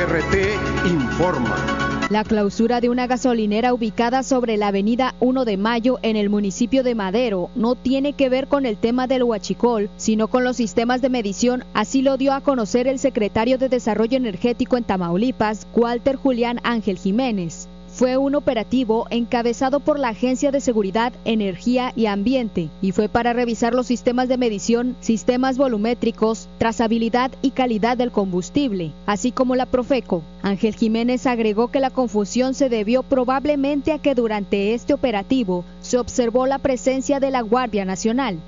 ORT informa. La clausura de una gasolinera ubicada sobre la avenida 1 de Mayo en el municipio de Madero no tiene que ver con el tema del huachicol, sino con los sistemas de medición, así lo dio a conocer el secretario de Desarrollo Energético en Tamaulipas, Walter Julián Ángel Jiménez. Fue un operativo encabezado por la Agencia de Seguridad, Energía y Ambiente y fue para revisar los sistemas de medición, sistemas volumétricos, trazabilidad y calidad del combustible, así como la Profeco. Ángel Jiménez agregó que la confusión se debió probablemente a que durante este operativo se observó la presencia de la Guardia Nacional.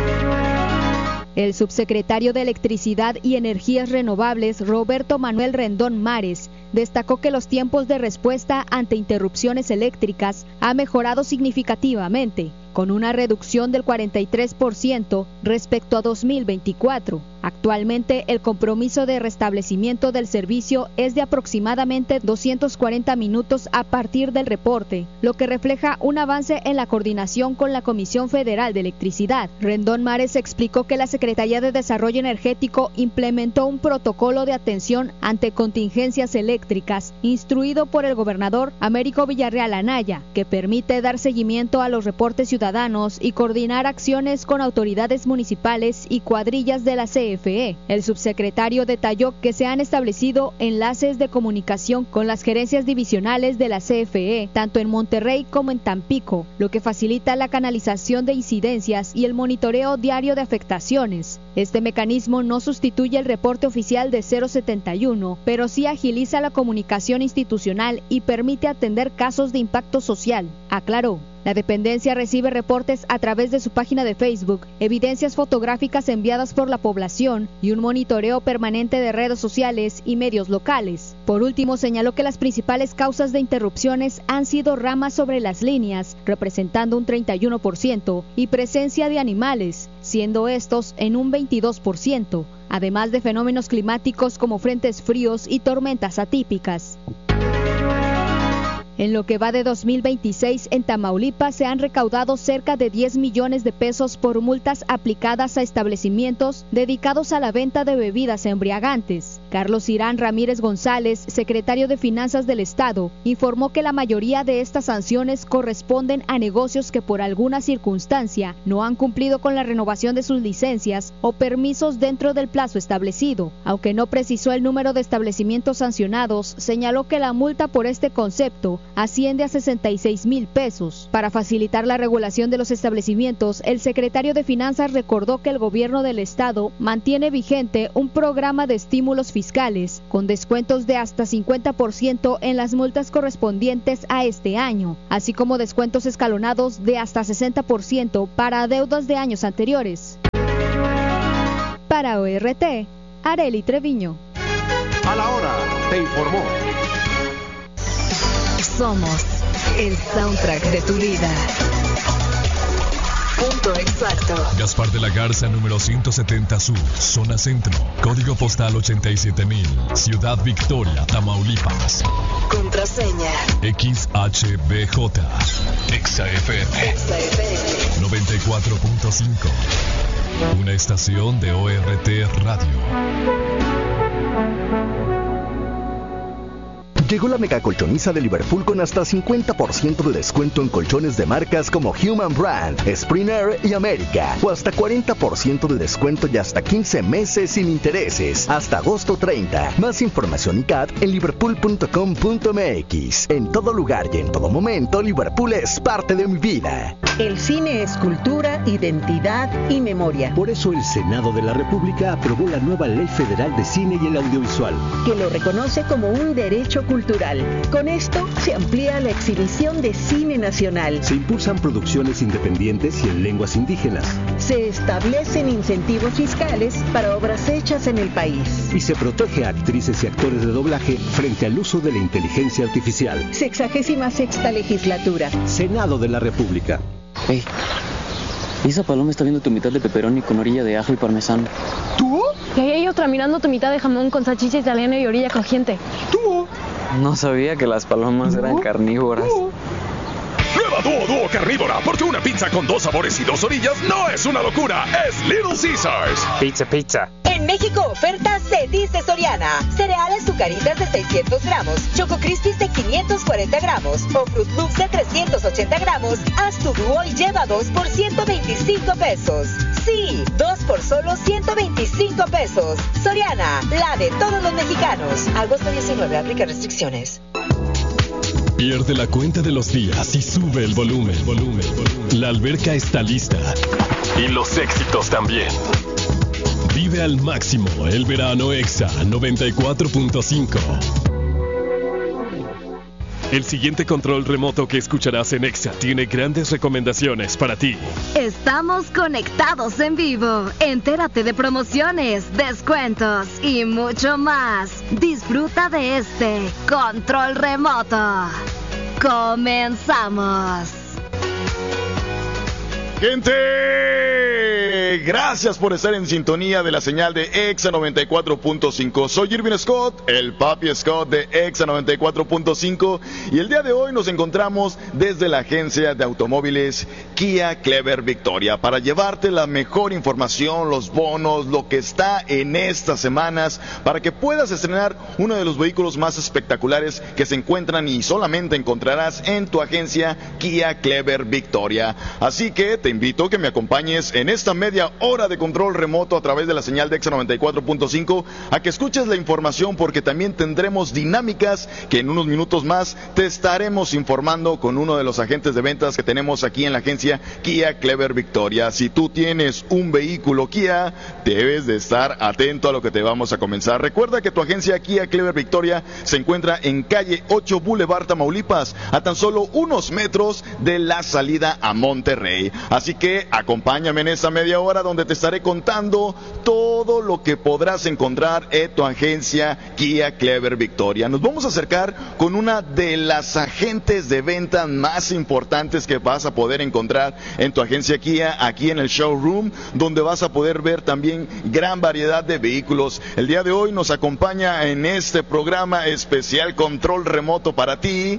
El subsecretario de Electricidad y Energías Renovables, Roberto Manuel Rendón Mares, destacó que los tiempos de respuesta ante interrupciones eléctricas ha mejorado significativamente, con una reducción del 43% respecto a 2024. Actualmente, el compromiso de restablecimiento del servicio es de aproximadamente 240 minutos a partir del reporte, lo que refleja un avance en la coordinación con la Comisión Federal de Electricidad. Rendón Mares explicó que la Secretaría de Desarrollo Energético implementó un protocolo de atención ante contingencias eléctricas, instruido por el gobernador Américo Villarreal Anaya, que permite dar seguimiento a los reportes ciudadanos y coordinar acciones con autoridades municipales y cuadrillas de la CFE. El subsecretario detalló que se han establecido enlaces de comunicación con las gerencias divisionales de la CFE, tanto en Monterrey como en Tampico, lo que facilita la canalización de incidencias y el monitoreo diario de afectaciones. Este mecanismo no sustituye el reporte oficial de 071, pero sí agiliza la comunicación institucional y permite atender casos de impacto social, aclaró. La dependencia recibe reportes a través de su página de Facebook, evidencias fotográficas enviadas por la población y un monitoreo permanente de redes sociales y medios locales. Por último, señaló que las principales causas de interrupciones han sido ramas sobre las líneas, representando un 31%, y presencia de animales, siendo estos en un 22%, además de fenómenos climáticos como frentes fríos y tormentas atípicas. En lo que va de 2026, en Tamaulipas se han recaudado cerca de 10 millones de pesos por multas aplicadas a establecimientos dedicados a la venta de bebidas embriagantes. Carlos Irán Ramírez González, secretario de Finanzas del Estado, informó que la mayoría de estas sanciones corresponden a negocios que por alguna circunstancia no han cumplido con la renovación de sus licencias o permisos dentro del plazo establecido. Aunque no precisó el número de establecimientos sancionados, señaló que la multa por este concepto asciende a 66,000 pesos. Para facilitar la regulación de los establecimientos, el secretario de Finanzas recordó que el gobierno del estado mantiene vigente un programa de estímulos fiscales con descuentos de hasta 50% en las multas correspondientes a este año, así como descuentos escalonados de hasta 60% para deudas de años anteriores. Para ORT, Arely Treviño. A la hora, te informó. Somos el soundtrack de tu vida. Punto exacto. Gaspar de la Garza, número 170 Sur, zona centro. Código postal 87,000. Ciudad Victoria, Tamaulipas. Contraseña XHBJ. XFM 94.5. Una estación de ORT Radio. Llegó la mega colchoniza de Liverpool con hasta 50% de descuento en colchones de marcas como Human Brand, Springer y América, o hasta 40% de descuento y hasta 15 meses sin intereses, hasta agosto 30. Más información y CAT en liverpool.com.mx. En todo lugar y en todo momento, Liverpool es parte de mi vida. El cine es cultura, identidad y memoria. Por eso el Senado de la República aprobó la nueva Ley Federal de Cine y el Audiovisual, que lo reconoce como un derecho cultural. Con esto se amplía la exhibición de cine nacional. Se impulsan producciones independientes y en lenguas indígenas. Se establecen incentivos fiscales para obras hechas en el país. Y se protege a actrices y actores de doblaje frente al uso de la inteligencia artificial. 66ª legislatura. Senado de la República. Hey, esa paloma está viendo tu mitad de pepperoni con orilla de ajo y parmesano. ¿Tú? Y ahí hay otra mirando tu mitad de jamón con salchicha italiana y orilla crujiente. ¿Tú? No sabía que las palomas eran carnívoras. Nueva Duo carnívora, porque una pizza con 2 sabores y 2 orillas no es una locura, es Little Caesars. Pizza. En México oferta se dice Soriana. Cereales Zucaritas de 600 gramos, Choco Crispies de 540 gramos o Fruit Loops de 380 gramos. Haz tu dúo y lleva 2 por 125 pesos. Sí, 2 por solo 125 pesos. Soriana, la de todos los mexicanos. Agosto 19, aplica restricciones. Pierde la cuenta de los días y sube el volumen. La alberca está lista. Y los éxitos también. Vive al máximo el verano Exa 94.5. El siguiente control remoto que escucharás en Exa tiene grandes recomendaciones para ti. Estamos conectados en vivo. Entérate de promociones, descuentos y mucho más. Disfruta de este control remoto. Comenzamos. Gente, gracias por estar en sintonía de la señal de Exa 94.5. Soy Irvin Scott, el papi Scott de Exa 94.5, y el día de hoy nos encontramos desde la agencia de automóviles Kia Clever Victoria para llevarte la mejor información, los bonos, lo que está en estas semanas, para que puedas estrenar uno de los vehículos más espectaculares que se encuentran y solamente encontrarás en tu agencia Kia Clever Victoria. Así que te invito a que me acompañes en esta media hora de control remoto a través de la señal de Exa 94.5 a que escuches la información, porque también tendremos dinámicas que en unos minutos más te estaremos informando con uno de los agentes de ventas que tenemos aquí en la agencia Kia Clever Victoria. Si tú tienes un vehículo Kia, debes de estar atento a lo que te vamos a comenzar. Recuerda que tu agencia Kia Clever Victoria se encuentra en calle 8 Boulevard Tamaulipas, a tan solo unos metros de la salida a Monterrey. Así que acompáñame en esta media hora donde te estaré contando todo lo que podrás encontrar en tu agencia Kia Clever Victoria. Nos vamos a acercar con una de las agentes de venta más importantes que vas a poder encontrar en tu agencia Kia, aquí en el showroom, donde vas a poder ver también gran variedad de vehículos. El día de hoy nos acompaña en este programa especial control remoto para ti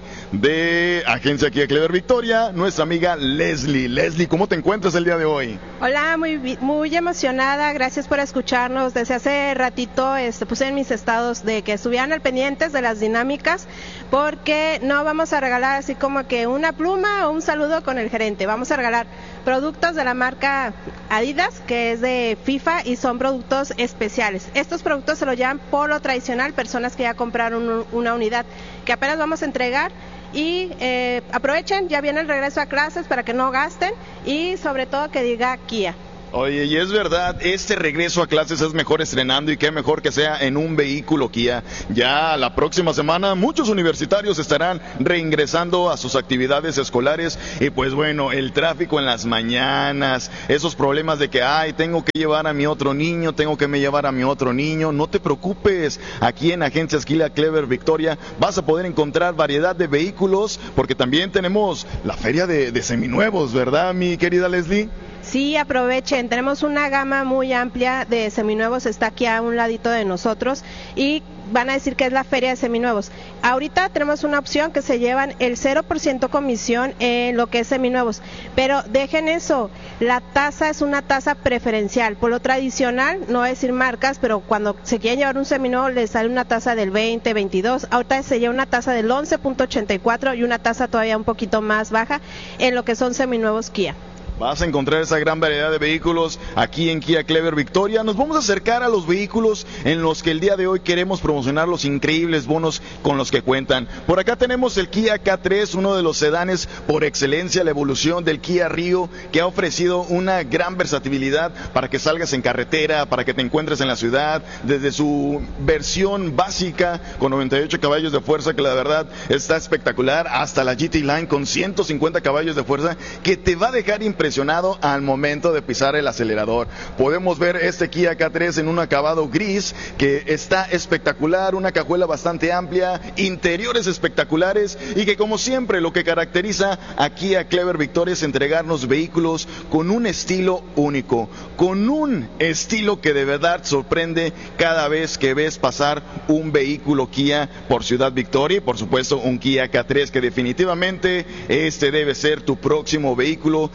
de agencia Kia Clever Victoria, nuestra amiga Leslie. Leslie, ¿cómo te encuentras el día de hoy? Hola, muy emocionada, gracias por escucharnos. Desde hace ratito puse en mis estados de que estuvieran al pendientes de las dinámicas, porque no vamos a regalar así como que una pluma o un saludo con el gerente. Vamos a regalar productos de la marca Adidas, que es de FIFA, y son productos especiales. Estos productos se los llevan por lo tradicional personas que ya compraron una unidad que apenas vamos a entregar. Y aprovechen, ya viene el regreso a clases para que no gasten, y sobre todo que diga Kia. Oye, y es verdad, este regreso a clases es mejor estrenando, y qué mejor que sea en un vehículo Kia. Ya la próxima semana muchos universitarios estarán reingresando a sus actividades escolares, y pues bueno, el tráfico en las mañanas, esos problemas de que tengo que llevar a mi otro niño, no te preocupes. Aquí en Agencias Kia Clever Victoria vas a poder encontrar variedad de vehículos, porque también tenemos la feria de seminuevos, ¿verdad, mi querida Leslie? Sí, aprovechen, tenemos una gama muy amplia de seminuevos, está aquí a un ladito de nosotros, y van a decir que es la feria de seminuevos. Ahorita tenemos una opción que se llevan el 0% comisión en lo que es seminuevos, pero dejen eso, la tasa es una tasa preferencial. Por lo tradicional, no voy a decir marcas, pero cuando se quieren llevar un seminuevo les sale una tasa del 20, 22, ahorita se lleva una tasa del 11.84 y una tasa todavía un poquito más baja en lo que son seminuevos Kia. Vas a encontrar esa gran variedad de vehículos aquí en Kia Clever Victoria. Nos vamos a acercar a los vehículos en los que el día de hoy queremos promocionar los increíbles bonos con los que cuentan. Por acá tenemos el Kia K3, uno de los sedanes por excelencia, la evolución del Kia Rio, que ha ofrecido una gran versatilidad para que salgas en carretera, para que te encuentres en la ciudad, desde su versión básica con 98 caballos de fuerza, que la verdad está espectacular, hasta la GT Line con 150 caballos de fuerza, que te va a dejar impresionado al momento de pisar el acelerador. Podemos ver este Kia K3 en un acabado gris que está espectacular, una cajuela bastante amplia, interiores espectaculares, y que como siempre lo que caracteriza a Kia Clever Victoria es entregarnos vehículos con un estilo único, con un estilo que de verdad sorprende cada vez que ves pasar un vehículo Kia por Ciudad Victoria, y por supuesto un Kia K3 que definitivamente este debe ser tu próximo vehículo si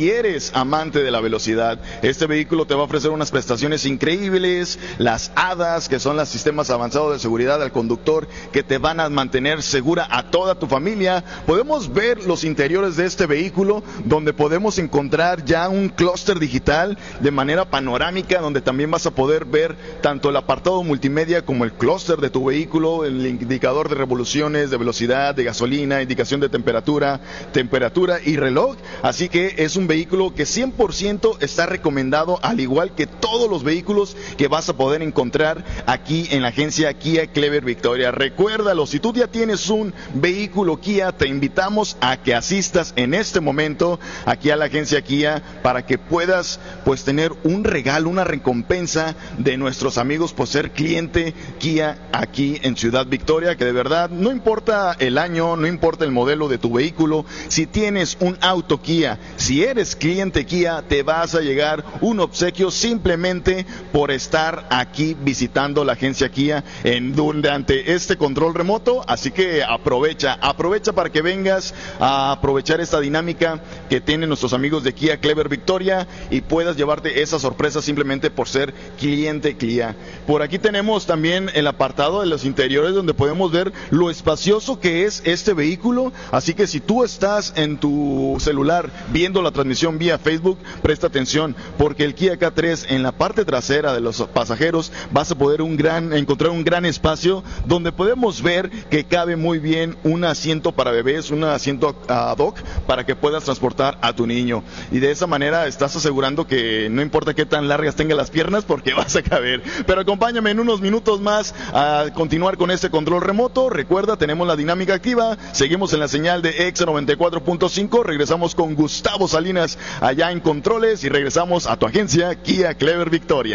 si eres amante de la velocidad, este vehículo te va a ofrecer unas prestaciones increíbles, las ADAS, que son los sistemas avanzados de seguridad al conductor, que te van a mantener segura a toda tu familia. Podemos ver los interiores de este vehículo, donde podemos encontrar ya un clúster digital de manera panorámica, donde también vas a poder ver tanto el apartado multimedia como el clúster de tu vehículo, el indicador de revoluciones, de velocidad, de gasolina, indicación de temperatura y reloj. Así que es un vehículo que 100% está recomendado, al igual que todos los vehículos que vas a poder encontrar aquí en la agencia Kia Clever Victoria. Recuérdalo, si tú ya tienes un vehículo Kia, te invitamos a que asistas en este momento aquí a la agencia Kia para que puedas pues tener un regalo, una recompensa de nuestros amigos por ser cliente Kia aquí en Ciudad Victoria, que de verdad no importa el año, no importa el modelo de tu vehículo, si tienes un auto Kia, si eres cliente Kia, te vas a llegar un obsequio simplemente por estar aquí visitando la agencia Kia durante este control remoto. Así que aprovecha para que vengas a aprovechar esta dinámica que tienen nuestros amigos de Kia Clever Victoria y puedas llevarte esa sorpresa simplemente por ser cliente Kia. Por aquí tenemos también el apartado de los interiores, donde podemos ver lo espacioso que es este vehículo. Así que si tú estás en tu celular viendo la transmisión vía Facebook, presta atención, porque el Kia K3, en la parte trasera de los pasajeros, vas a poder encontrar un gran espacio donde podemos ver que cabe muy bien un asiento para bebés, un asiento ad hoc para que puedas transportar a tu niño, y de esa manera estás asegurando que no importa qué tan largas tengan las piernas, porque vas a caber. Pero acompáñame en unos minutos más a continuar con este control remoto. Recuerda, tenemos la dinámica activa, seguimos en la señal de Exa 94.5, regresamos con Gustavo Salinas allá en controles y regresamos a tu agencia Kia Clever Victoria.